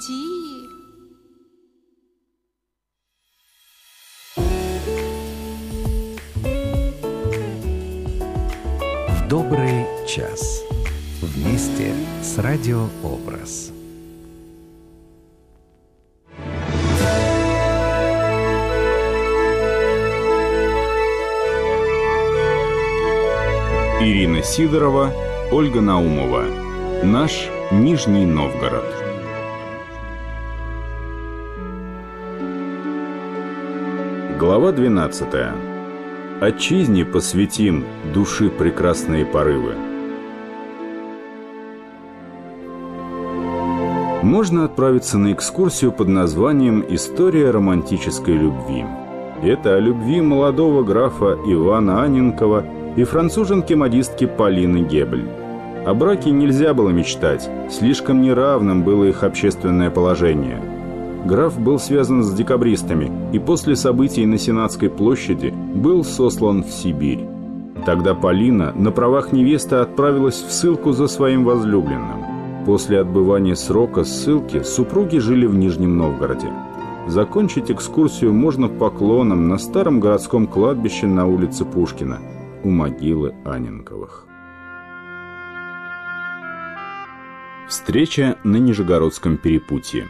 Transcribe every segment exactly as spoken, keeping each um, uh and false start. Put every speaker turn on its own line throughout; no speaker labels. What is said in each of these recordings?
Ти.
В добрый час. Вместе с Радиообраз.
Ирина Сидорова, Ольга Наумова. Наш Нижний Новгород. Глава двенадцатая. Отчизне посвятим души прекрасные порывы. Можно отправиться на экскурсию под названием «История романтической любви». Это о любви молодого графа Ивана Анненкова и француженки-модистки Полины Гебель. О браке нельзя было мечтать, слишком неравным было их общественное положение. Граф был связан с декабристами и после событий на Сенатской площади был сослан в Сибирь. Тогда Полина на правах невесты отправилась в ссылку за своим возлюбленным. После отбывания срока ссылки супруги жили в Нижнем Новгороде. Закончить экскурсию можно поклоном на старом городском кладбище на улице Пушкина у могилы Анненковых. Встреча на Нижегородском перепутье.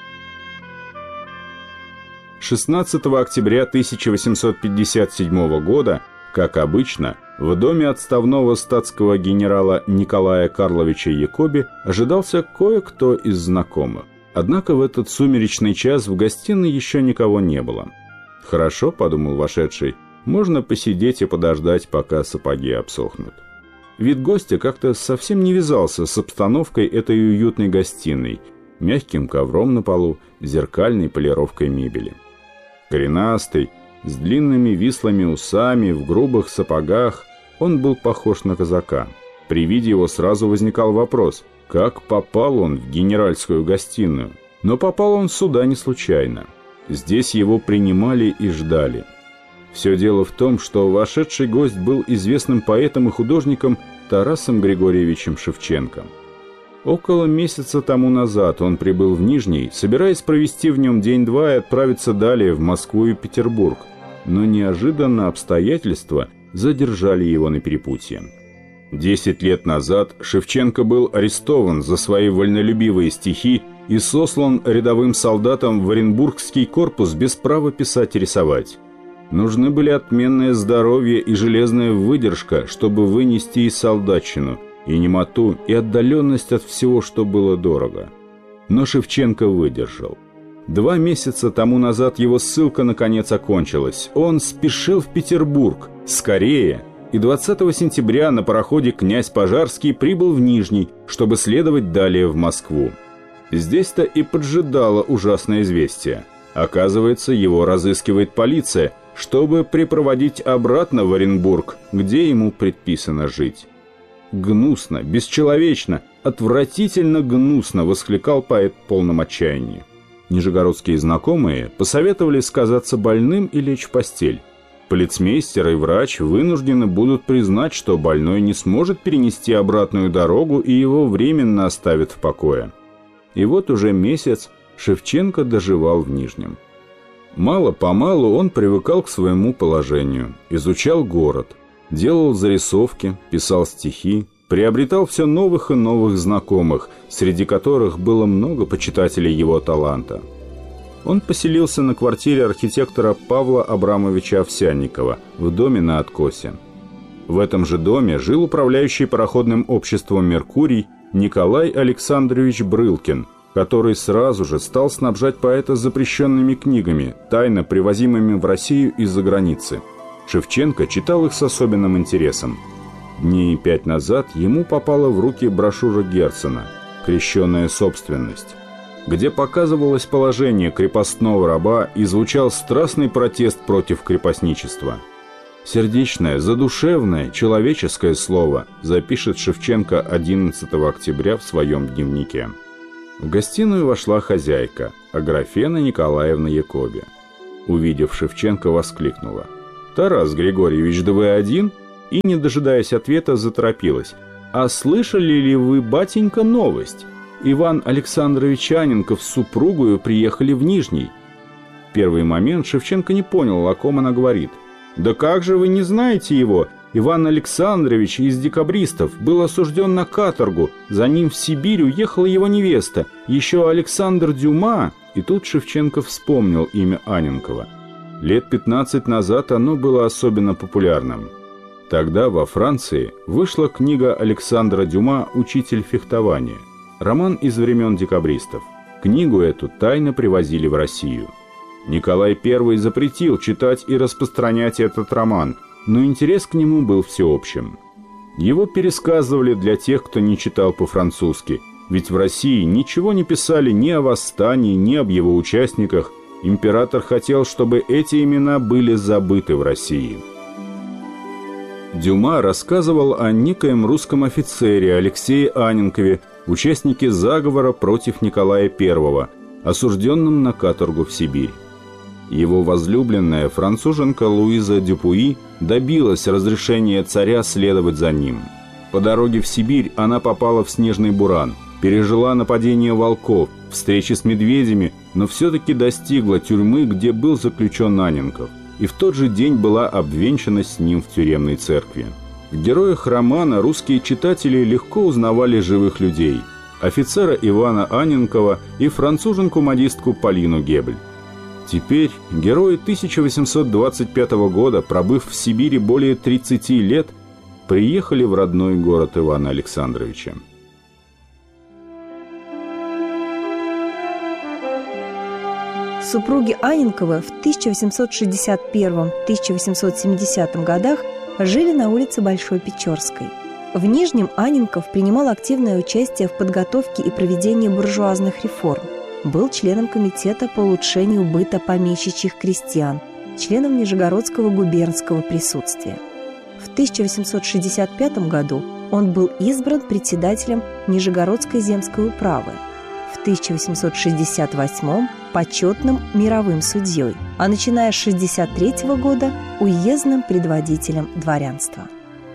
шестнадцатого октября тысяча восемьсот пятьдесят седьмого года, как обычно, в доме отставного статского генерала Николая Карловича Якоби ожидался кое-кто из знакомых. Однако в этот сумеречный час в гостиной еще никого не было. «Хорошо», — подумал вошедший, — «можно посидеть и подождать, пока сапоги обсохнут». Вид гостя как-то совсем не вязался с обстановкой этой уютной гостиной, мягким ковром на полу, зеркальной полировкой мебели. Коренастый, с длинными вислыми усами, в грубых сапогах, он был похож на казака. При виде его сразу возникал вопрос, как попал он в генеральскую гостиную. Но попал он сюда не случайно. Здесь его принимали и ждали. Все дело в том, что вошедший гость был известным поэтом и художником Тарасом Григорьевичем Шевченко. Около месяца тому назад он прибыл в Нижний, собираясь провести в нем день-два и отправиться далее в Москву и Петербург, но неожиданно обстоятельства задержали его на перепутье. Десять лет назад Шевченко был арестован за свои вольнолюбивые стихи и сослан рядовым солдатом в Оренбургский корпус без права писать и рисовать. Нужны были отменное здоровье и железная выдержка, чтобы вынести и солдатчину, и немоту, и отдаленность от всего, что было дорого. Но Шевченко выдержал. Два месяца тому назад его ссылка наконец окончилась. Он спешил в Петербург, скорее, и двадцатого сентября на пароходе князь Пожарский прибыл в Нижний, чтобы следовать далее в Москву. Здесь-то и поджидало ужасное известие. Оказывается, его разыскивает полиция, чтобы припроводить обратно в Оренбург, где ему предписано жить. «Гнусно, бесчеловечно, отвратительно гнусно!» — воскликал поэт в полном отчаянии. Нижегородские знакомые посоветовали сказаться больным и лечь в постель. Полицмейстер и врач вынуждены будут признать, что больной не сможет перенести обратную дорогу и его временно оставят в покое. И вот уже месяц Шевченко доживал в Нижнем. Мало-помалу он привыкал к своему положению, изучал город, делал зарисовки, писал стихи, приобретал все новых и новых знакомых, среди которых было много почитателей его таланта. Он поселился на квартире архитектора Павла Абрамовича Овсянникова в доме на откосе. В этом же доме жил управляющий пароходным обществом «Меркурий» Николай Александрович Брылкин, который сразу же стал снабжать поэта запрещенными книгами, тайно привозимыми в Россию из-за границы. Шевченко читал их с особенным интересом. Дней пять назад ему попала в руки брошюра Герцена «Крещенная собственность», где показывалось положение крепостного раба и звучал страстный протест против крепостничества. Сердечное, задушевное, человеческое слово запишет Шевченко одиннадцатого октября в своем дневнике. В гостиную вошла хозяйка, Аграфена Николаевна Якоби. Увидев Шевченко, воскликнула: «Тарас Григорьевич, да вы один?» И, не дожидаясь ответа, заторопилась: «А слышали ли вы, батенька, новость? Иван Александрович Анненков с супругою приехали в Нижний». В первый момент Шевченко не понял, о ком она говорит. «Да как же вы не знаете его? Иван Александрович из декабристов был осужден на каторгу, за ним в Сибирь уехала его невеста, еще Александр Дюма». И тут Шевченко вспомнил имя Анненкова. Лет пятнадцать назад оно было особенно популярным. Тогда во Франции вышла книга Александра Дюма «Учитель фехтования», роман из времен декабристов. Книгу эту тайно привозили в Россию. Николай Первый запретил читать и распространять этот роман, но интерес к нему был всеобщим. Его пересказывали для тех, кто не читал по-французски, ведь в России ничего не писали ни о восстании, ни об его участниках. Император хотел, чтобы эти имена были забыты в России. Дюма рассказывал о некоем русском офицере Алексее Анненкове, участнике заговора против Николая Первого, осужденном на каторгу в Сибирь. Его возлюбленная француженка Луиза Дюпуи добилась разрешения царя следовать за ним. По дороге в Сибирь она попала в снежный буран, пережила нападение волков, встречи с медведями, но все-таки достигла тюрьмы, где был заключен Анненков, и в тот же день была обвенчана с ним в тюремной церкви. В героях романа русские читатели легко узнавали живых людей – офицера Ивана Анненкова и француженку-модистку Полину Гебль. Теперь герои тысяча восемьсот двадцать пятого года, пробыв в Сибири более тридцати лет, приехали в родной город Ивана Александровича.
Супруги Анненковы в тысяча восемьсот шестьдесят первом — тысяча восемьсот семидесятом годах жили на улице Большой Печорской. В Нижнем Анненков принимал активное участие в подготовке и проведении буржуазных реформ. Был членом комитета по улучшению быта помещичьих крестьян, членом Нижегородского губернского присутствия. В тысяча восемьсот шестьдесят пятом году он был избран председателем Нижегородской земской управы, в тысяча восемьсот шестьдесят восьмом – почетным мировым судьей, а начиная с шестьдесят третьего года – уездным предводителем дворянства.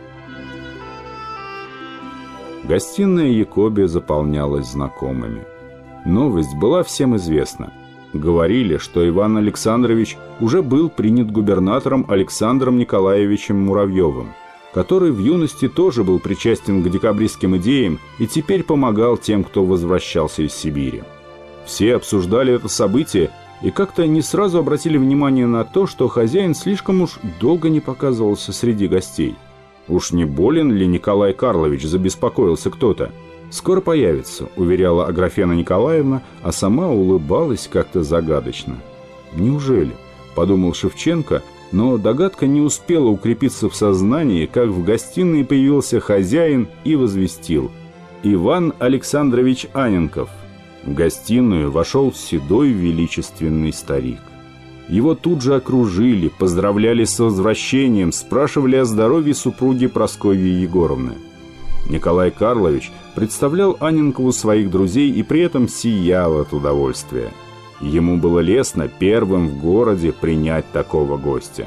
Гостиная Якоби заполнялась знакомыми. Новость была всем известна. Говорили, что Иван Александрович уже был принят губернатором Александром Николаевичем Муравьевым, который в юности тоже был причастен к декабристским идеям и теперь помогал тем, кто возвращался из Сибири. Все обсуждали это событие и как-то не сразу обратили внимание на то, что хозяин слишком уж долго не показывался среди гостей. Уж не болен ли Николай Карлович, забеспокоился кто-то. «Скоро появится», — уверяла Аграфена Николаевна, а сама улыбалась как-то загадочно. «Неужели?» — подумал Шевченко, но догадка не успела укрепиться в сознании, как в гостиной появился хозяин и возвестил: «Иван Александрович Анненков». В гостиную вошел седой величественный старик. Его тут же окружили, поздравляли с возвращением, спрашивали о здоровье супруги Прасковьи Егоровны. Николай Карлович представлял Анненкову своих друзей и при этом сиял от удовольствия. Ему было лестно первым в городе принять такого гостя.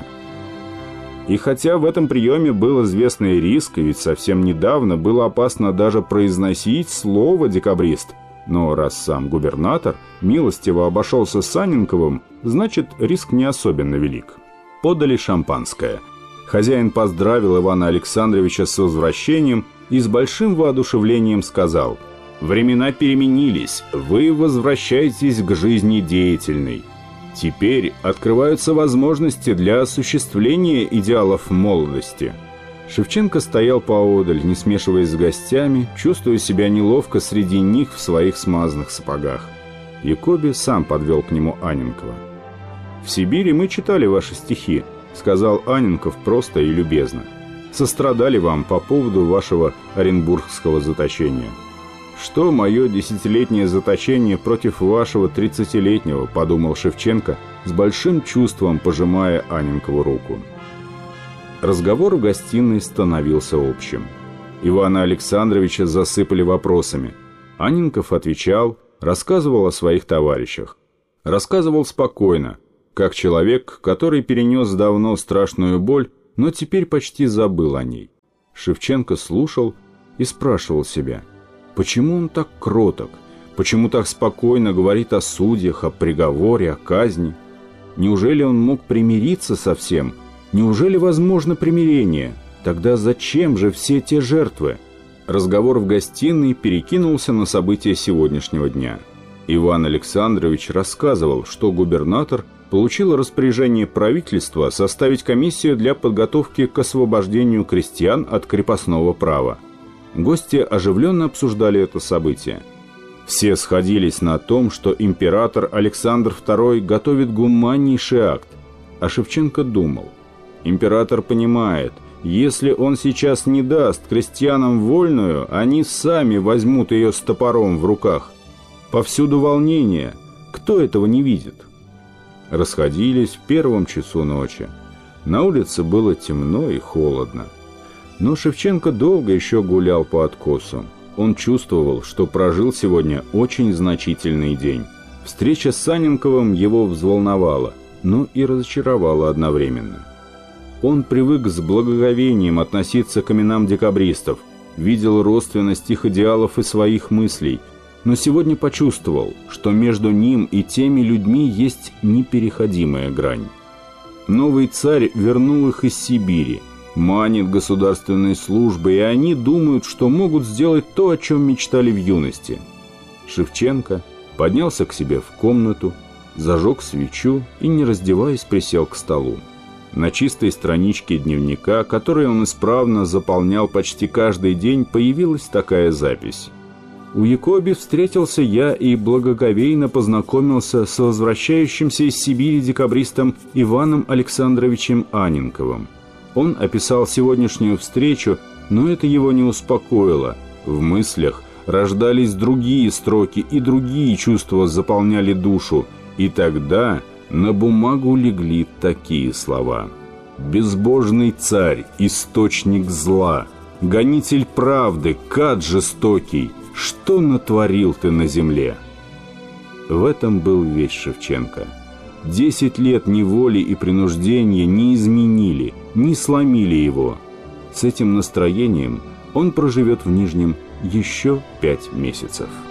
И хотя в этом приеме был известный риск, ведь совсем недавно было опасно даже произносить слово «декабрист», но раз сам губернатор милостиво обошелся с Анненковым, значит, риск не особенно велик. Подали шампанское. Хозяин поздравил Ивана Александровича с возвращением и с большим воодушевлением сказал: «Времена переменились, вы возвращаетесь к жизни деятельной. Теперь открываются возможности для осуществления идеалов молодости». Шевченко стоял поодаль, не смешиваясь с гостями, чувствуя себя неловко среди них в своих смазанных сапогах. Якоби сам подвел к нему Анненкова. «В Сибири мы читали ваши стихи», — сказал Анненков просто и любезно. «Сострадали вам по поводу вашего оренбургского заточения». «Что мое десятилетнее заточение против вашего тридцатилетнего?» — подумал Шевченко, с большим чувством пожимая Анненкову руку. Разговор в гостиной становился общим. Ивана Александровича засыпали вопросами. Анненков отвечал, рассказывал о своих товарищах. Рассказывал спокойно, как человек, который перенес давно страшную боль, но теперь почти забыл о ней. Шевченко слушал и спрашивал себя, почему он так кроток, Почему так спокойно говорит о судьях, о приговоре, о казни? Неужели он мог примириться со всем? Неужели возможно примирение? Тогда зачем же все те жертвы? Разговор в гостиной перекинулся на события сегодняшнего дня. Иван Александрович рассказывал, что губернатор получил распоряжение правительства составить комиссию для подготовки к освобождению крестьян от крепостного права. Гости оживленно обсуждали это событие. Все сходились на том, что император Александр второй готовит гуманнейший акт. А Шевченко думал: император понимает, если он сейчас не даст крестьянам вольную, они сами возьмут ее с топором в руках. Повсюду волнение. Кто этого не видит? Расходились в первом часу ночи. На улице было темно и холодно. Но Шевченко долго еще гулял по откосу. Он чувствовал, что прожил сегодня очень значительный день. Встреча с Анненковым его взволновала, но и разочаровала одновременно. Он привык с благоговением относиться к именам декабристов, видел родственность их идеалов и своих мыслей, но сегодня почувствовал, что между ним и теми людьми есть непереходимая грань. Новый царь вернул их из Сибири, манит государственной службой, и они думают, что могут сделать то, о чем мечтали в юности. Шевченко поднялся к себе в комнату, зажег свечу и, не раздеваясь, присел к столу. На чистой страничке дневника, который он исправно заполнял почти каждый день, появилась такая запись: «У Якоби встретился я и благоговейно познакомился с возвращающимся из Сибири декабристом Иваном Александровичем Анненковым. Он описал сегодняшнюю встречу, но это его не успокоило. В мыслях рождались другие строки, и другие чувства заполняли душу, и тогда на бумагу легли такие слова: «Безбожный царь, источник зла, гонитель правды, кад жестокий, что натворил ты на земле?» В этом был весь Шевченко. Десять лет неволи и принуждения не изменили, не сломили его. С этим настроением он проживет в Нижнем еще пять месяцев.